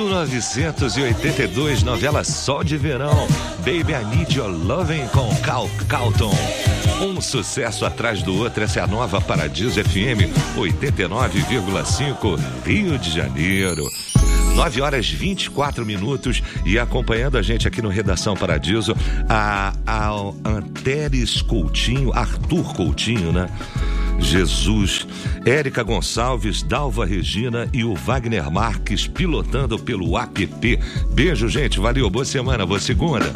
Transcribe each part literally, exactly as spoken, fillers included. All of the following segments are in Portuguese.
mil novecentos e oitenta e dois, novela Sol de Verão, Baby I Need Your Loving com Cal Calton. Um sucesso atrás do outro, essa é a nova Paradiso F M oitenta e nove vírgula cinco, Rio de Janeiro. nove horas e vinte e quatro minutos e acompanhando a gente aqui no Redação Paradiso, a, a Anteres Coutinho, Arthur Coutinho, né? Jesus, Érica Gonçalves, Dalva Regina e o Wagner Marques pilotando pelo app. Beijo, gente, valeu, boa semana, boa segunda.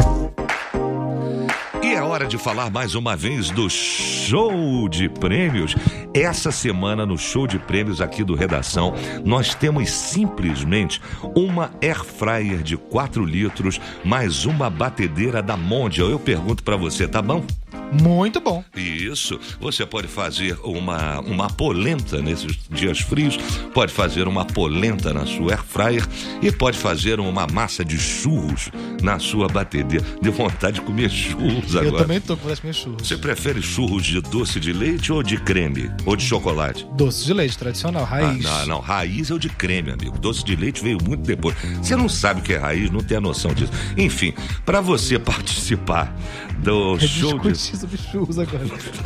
E é hora de falar mais uma vez do show de prêmios. Essa semana no show de prêmios aqui do Redação, nós temos simplesmente uma air fryer de quatro litros mais uma batedeira da Mondial. Eu pergunto pra você, tá bom? Muito bom. Isso, você pode fazer uma, uma polenta nesses dias frios, pode fazer uma polenta na sua air fryer e pode fazer uma massa de churros na sua batedeira. Deu vontade de comer churros agora. Eu também tô com vontade de comer churros. Você prefere churros de doce de leite ou de creme? Ou de chocolate? Doce de leite, tradicional, raiz. Ah, não, não, raiz é o de creme, amigo. Doce de leite veio muito depois. Você não sabe o que é raiz, não tem a noção disso. Enfim, para você participar do é show de... sobre churros agora.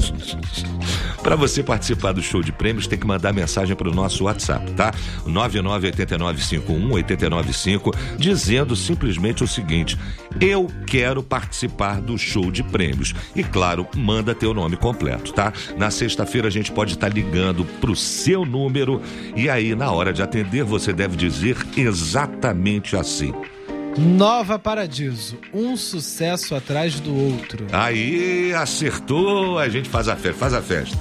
Para você participar do show de prêmios, tem que mandar mensagem para o nosso WhatsApp, tá? nove nove oito nove cinco um oito nove cinco, dizendo simplesmente o seguinte: eu quero participar do show de prêmios. E claro, manda teu nome completo, tá? Na sexta-feira a gente pode estar ligando pro seu número e aí na hora de atender você deve dizer exatamente assim: Nova Paradiso, um sucesso atrás do outro. Aí, acertou, a gente faz a festa, faz a festa.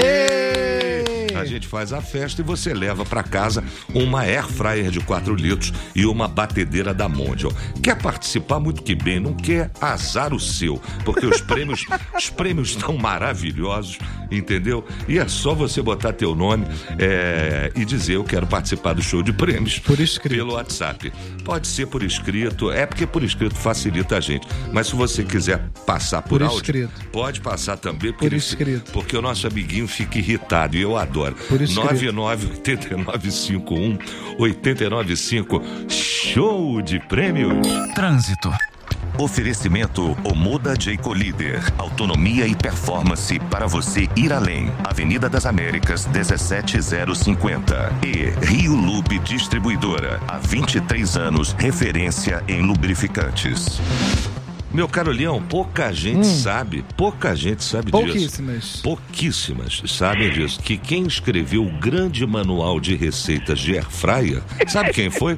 Aê! A gente faz a festa e você leva pra casa uma air fryer de quatro litros e uma batedeira da Mondial. Quer participar? Muito que bem, não quer? Azar o seu, porque os prêmios, os prêmios estão maravilhosos, entendeu? E é só você botar teu nome é, e dizer: eu quero participar do show de prêmios. Por escrito. Pelo WhatsApp. Pode ser por escrito, é porque por escrito facilita a gente. Mas se você quiser passar por, por áudio, escrito. Pode passar também por escrito. Porque o nosso amiguinho fica irritado e eu adoro. nove nove oito nove cinco um oito nove cinco, show de prêmios. Trânsito. Oferecimento Omoda Jayco Líder. Autonomia e performance para você ir além. Avenida das Américas, dezessete zero cinquenta. E Rio Lube Distribuidora. Há vinte e três anos, referência em lubrificantes. Meu caro Leão, pouca gente hum. sabe, pouca gente sabe Pouquíssimas. disso. Pouquíssimas. Pouquíssimas sabem disso. Que quem escreveu o grande manual de receitas de air fryer, sabe quem foi?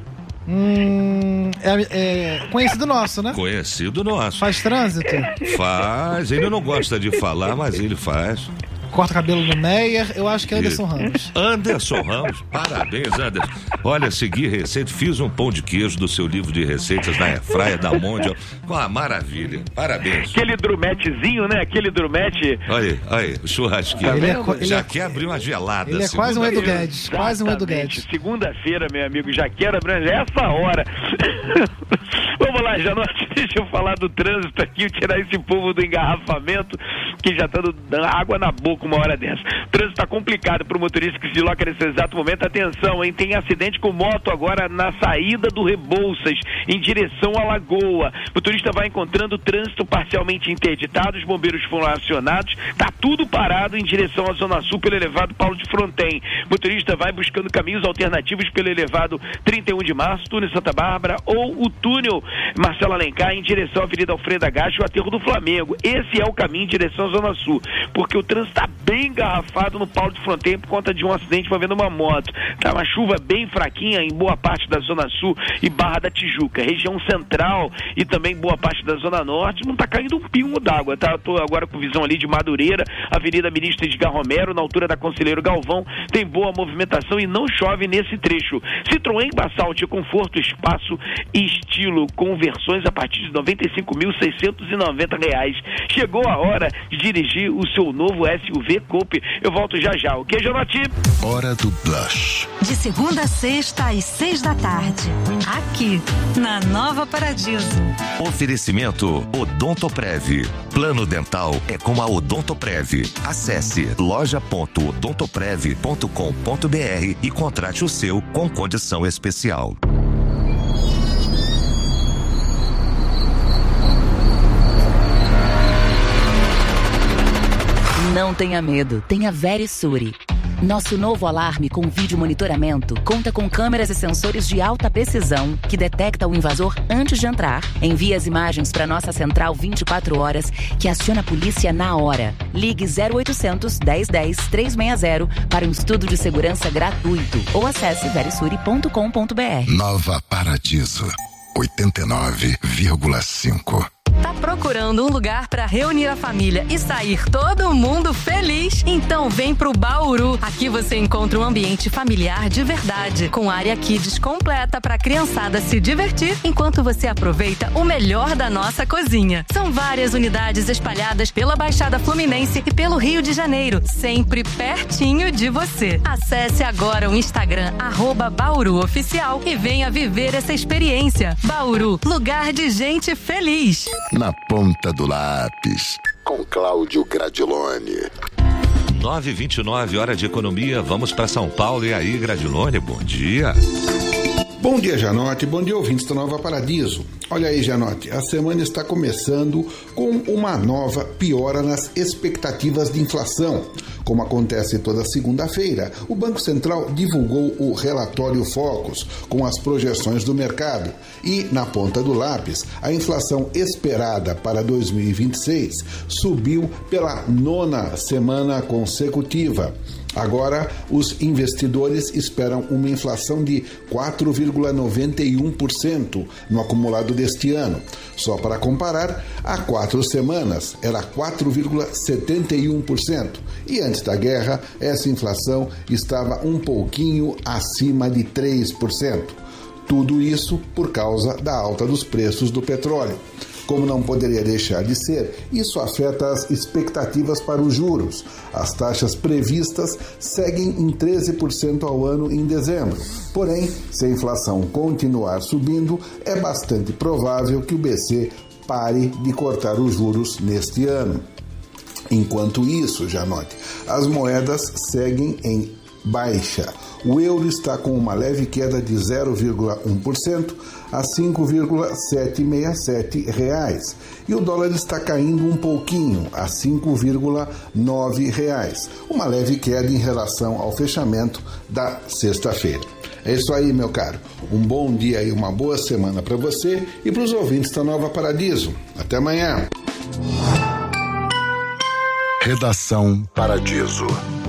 Hum, é, é conhecido nosso, né? Conhecido nosso. Faz trânsito? Faz. Ele não gosta de falar, mas ele faz. Corta cabelo no Meyer, eu acho que é Anderson Ramos. Anderson Ramos, parabéns, Anderson. Olha, segui receita, fiz um pão de queijo do seu livro de receitas na airfryer da Mondial. Uma maravilha, parabéns. Aquele drumetezinho, né? Aquele drumete. Aí, aí, o churrasquinho. Ele é, já ele quer é, abrir uma gelada. Ele é quase um Edu Guedes, quase um Edu Guedes. Segunda-feira, meu amigo, já quero abrir essa hora. Vamos lá, Janote, deixa eu falar do trânsito aqui, tirar esse povo do engarrafamento, que já tá dando água na boca uma hora dessa. O trânsito tá complicado pro motorista que se desloca nesse exato momento. Atenção, hein? Tem acidente com moto agora na saída do Rebouças, em direção à Lagoa. O motorista vai encontrando o trânsito parcialmente interditado, os bombeiros foram acionados, tá tudo parado em direção à Zona Sul pelo elevado Paulo de Fronten. O motorista vai buscando caminhos alternativos pelo elevado trinta e um de março, túnel Santa Bárbara, ou o túnel Marcelo Alencar em direção à Avenida Alfredo Agacho e o aterro do Flamengo. Esse é o caminho em direção à Zona Sul, porque o trânsito está bem engarrafado no Paulo de Fronten por conta de um acidente envolvendo uma moto. Tá uma chuva bem fraquinha em boa parte da Zona Sul e Barra da Tijuca. Região central e também boa parte da Zona Norte não tá caindo um pingo d'água, tá? Eu tô agora com visão ali de Madureira, Avenida Ministro Edgar Romero, na altura da Conselheiro Galvão, tem boa movimentação e não chove nesse trecho. Citroën Basalt, conforto, espaço e estilo, com versões a partir de noventa e cinco mil seiscentos e noventa reais. Chegou a hora de dirigir o seu novo S U V Coupe. Eu volto já já, ok, Jonati? Hora do Blush. De segunda a sexta às seis da tarde. Aqui, na Nova Paradiso. Oferecimento Odontoprev. Plano dental é com a Odontoprev. Acesse loja ponto odontoprev ponto com ponto br e contrate o seu com condição especial. Não tenha medo, tenha Verisure. Nosso novo alarme com vídeo monitoramento conta com câmeras e sensores de alta precisão que detecta o invasor antes de entrar, envia as imagens para nossa central vinte e quatro horas, que aciona a polícia na hora. Ligue zero oitocentos, dez dez, trezentos e sessenta para um estudo de segurança gratuito ou acesse verisure ponto com ponto br. Nova Paradiso, oitenta e nove vírgula cinco. Tá procurando um lugar para reunir a família e sair todo mundo feliz? Então vem pro Bauru. Aqui você encontra um ambiente familiar de verdade, com área kids completa para a criançada se divertir, enquanto você aproveita o melhor da nossa cozinha. São várias unidades espalhadas pela Baixada Fluminense e pelo Rio de Janeiro, sempre pertinho de você. Acesse agora o Instagram arroba Bauru Oficial e venha viver essa experiência. Bauru, lugar de gente feliz. Na ponta do lápis, com Cláudio Gradiloni. nove e vinte e nove, hora de economia. Vamos para São Paulo. E aí, Gradiloni, bom dia. Bom dia, Janote. Bom dia, ouvintes da Nova Paradiso. Olha aí, Janote, a semana está começando com uma nova piora nas expectativas de inflação. Como acontece toda segunda-feira, o Banco Central divulgou o relatório Focus com as projeções do mercado. E, na ponta do lápis, a inflação esperada para dois mil e vinte e seis subiu pela nona semana consecutiva. Agora, os investidores esperam uma inflação de quatro vírgula noventa e um por cento no acumulado deste ano. Só para comparar, há quatro semanas era quatro vírgula setenta e um por cento. E antes da guerra, essa inflação estava um pouquinho acima de três por cento. Tudo isso por causa da alta dos preços do petróleo. Como não poderia deixar de ser, isso afeta as expectativas para os juros. As taxas previstas seguem em treze por cento ao ano em dezembro. Porém, se a inflação continuar subindo, é bastante provável que o B C pare de cortar os juros neste ano. Enquanto isso, já note, as moedas seguem em baixa. O euro está com uma leve queda de zero vírgula um por cento a cinco vírgula setecentos e sessenta e sete reais. E o dólar está caindo um pouquinho a cinco vírgula nove reais. Uma leve queda em relação ao fechamento da sexta-feira. É isso aí, meu caro. Um bom dia e uma boa semana para você e para os ouvintes da Nova Paradiso. Até amanhã. Redação Paradiso.